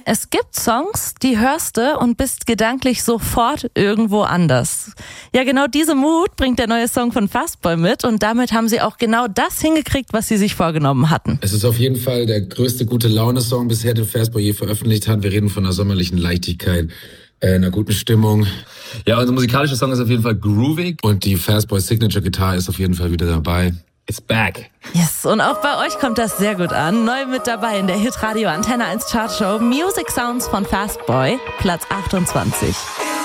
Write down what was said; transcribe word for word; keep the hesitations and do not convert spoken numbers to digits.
Es gibt Songs, die hörst du und bist gedanklich sofort irgendwo anders. Ja, genau diese Mut bringt der neue Song von Fastboy mit und damit haben sie auch genau das hingekriegt, was sie sich vorgenommen hatten. Es ist auf jeden Fall der größte Gute-Laune-Song bisher, den Fastboy je veröffentlicht hat. Wir reden von einer sommerlichen Leichtigkeit, äh, einer guten Stimmung. Ja, unser musikalischer Song ist auf jeden Fall groovig. Und die Fastboy Signature Guitar ist auf jeden Fall wieder dabei. It's back. Yes, und auch bei euch kommt das sehr gut an. Neu mit dabei in der Hitradio Antenne eins Chartshow Music Sounds von Fastboy, Platz achtundzwanzig.